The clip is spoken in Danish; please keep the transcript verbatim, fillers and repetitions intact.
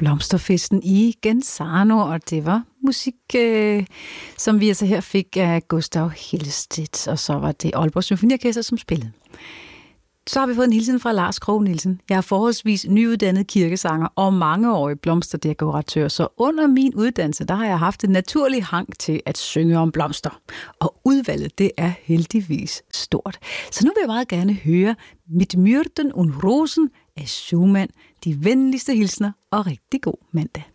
Blomsterfesten i Genzano, og det var musik, øh, som vi altså her fik af Gustav Hillestedt, og så var det Aalborg Symfoniorkester, som spillede. Så har vi fået en hilsen fra Lars Krog Nielsen. Jeg er forholdsvis nyuddannet kirkesanger og mangeårig blomsterdekoratør, så under min uddannelse, der har jeg haft en naturlig hang til at synge om blomster. Og udvalget, det er heldigvis stort. Så nu vil jeg meget gerne høre Mit Myrten und Rosen af Schumann. De venligste hilsner og rigtig god mandag.